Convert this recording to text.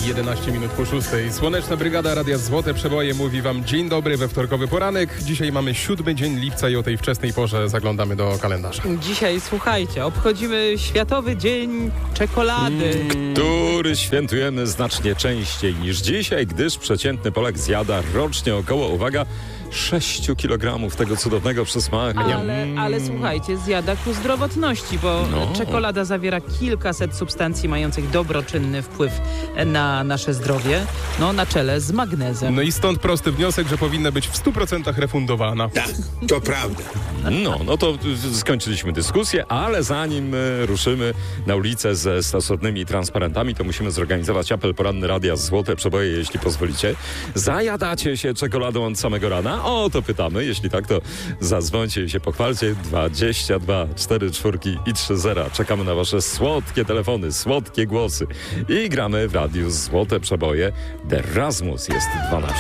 11 minut po 6. Słoneczna Brygada Radia Złote Przeboje mówi wam dzień dobry we wtorkowy poranek. Dzisiaj mamy 7 dzień lipca i o tej wczesnej porze zaglądamy do kalendarza. Dzisiaj, słuchajcie, obchodzimy Światowy Dzień Czekolady. Który świętujemy znacznie częściej niż dzisiaj, gdyż przeciętny Polak zjada rocznie około, uwaga, 6 kg tego cudownego przysmaka. Ale słuchajcie, zjada ku zdrowotności, bo czekolada zawiera kilkaset substancji mających dobroczynny wpływ na nasze zdrowie, na czele z magnezem. No i stąd prosty wniosek, że powinna być w 100% refundowana. Tak, to prawda. No to skończyliśmy dyskusję, ale zanim ruszymy na ulicę ze stosownymi transparentami, to musimy zorganizować apel poranny Radia Złote Przeboje, jeśli pozwolicie. Zajadacie się czekoladą od samego rana? O, to pytamy. Jeśli tak, to zadzwońcie i się pochwalcie. 22 44 i 30. Czekamy na wasze słodkie telefony, słodkie głosy. I gramy w Radiu Złote Przeboje. The Rasmus jest 12.